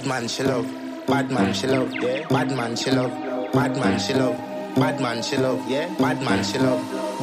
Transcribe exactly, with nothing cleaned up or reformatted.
Bad man she love, bad man she love, yeah. Bad man she love, bad man she love, bad man she love, yeah. Bad man she love.